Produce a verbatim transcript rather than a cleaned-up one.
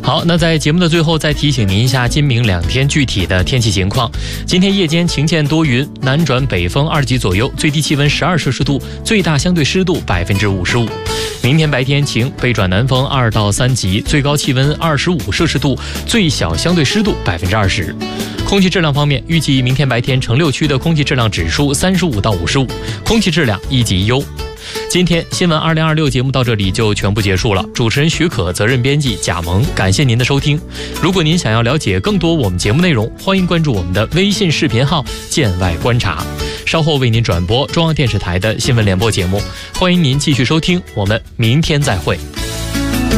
好，那在节目的最后再提醒您一下今明两天具体的天气情况。今天夜间晴间多云，南转北风二级左右，最低气温十二摄氏度，最大相对湿度百分之五十五。明天白天晴，北转南风二到三级，最高气温二十五摄氏度，最小相对湿度百分之二十。空气质量方面，预计明天白天城六区的空气质量指数三十五到五十五，空气质量一级优。今天新闻二零二六节目到这里就全部结束了，主持人许可，责任编辑贾萌，感谢您的收听。如果您想要了解更多我们节目内容，欢迎关注我们的微信视频号见外观察，稍后为您转播中央电视台的新闻联播节目。欢迎您继续收听，我们明天再会。